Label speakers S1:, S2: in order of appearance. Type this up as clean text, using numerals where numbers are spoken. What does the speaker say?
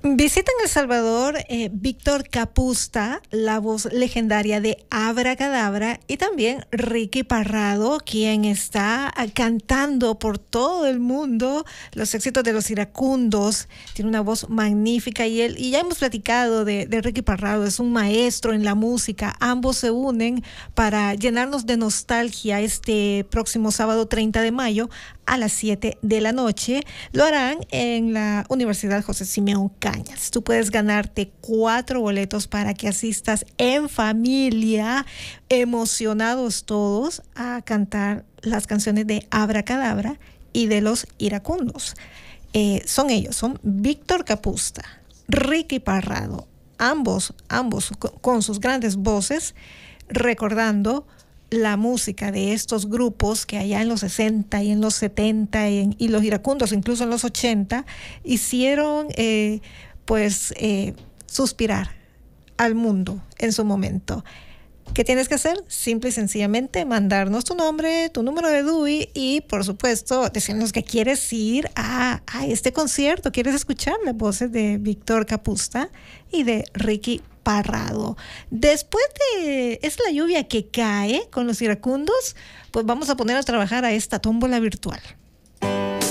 S1: Visita en El Salvador Víctor Capusta, la voz legendaria de Abracadabra, y también Ricky Parrado, quien está cantando por todo el mundo los éxitos de los iracundos. Tiene una voz magnífica y ya hemos platicado de Ricky Parrado, es un maestro en la música. Ambos se unen para llenarnos de nostalgia este próximo sábado 30 de mayo a las 7 de la noche. Lo harán en la Universidad José Simeón Cañas. Tú puedes ganarte 4 boletos para que asistas en familia, emocionados todos, a cantar las canciones de Abracadabra y de los iracundos. Son Víctor Capusta, Ricky Parrado, ambos con sus grandes voces, recordando la música de estos grupos que allá en los 60 y en los 70 y los iracundos incluso en los 80 hicieron suspirar al mundo en su momento. ¿Qué tienes que hacer? Simple y sencillamente mandarnos tu nombre, tu número de DUI y, por supuesto, decirnos que quieres ir a este concierto, quieres escuchar las voces de Víctor Capusta y de Ricky Parrado. Después de Es la lluvia que cae con los iracundos, pues vamos a poner a trabajar a esta tómbola virtual.